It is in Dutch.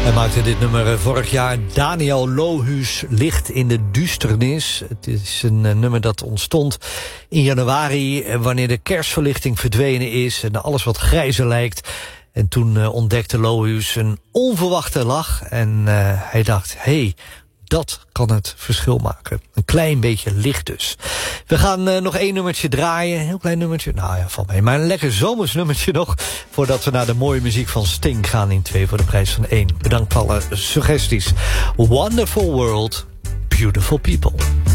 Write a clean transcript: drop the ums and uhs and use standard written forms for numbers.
Hij maakte dit nummer vorig jaar. Daniel Lohuus, Licht in de Duisternis. Het is een nummer dat ontstond in januari, wanneer de kerstverlichting verdwenen is en alles wat grijzer lijkt. En toen ontdekte Lohuus een onverwachte lach en hij dacht, hey, dat kan het verschil maken. Een klein beetje licht dus. We gaan nog één nummertje draaien. Een heel klein nummertje. Nou ja, valt mee. Maar een lekker zomers nummertje nog. Voordat we naar de mooie muziek van Sting gaan in 2 voor de prijs van 1. Bedankt voor alle suggesties. Wonderful World, Beautiful People.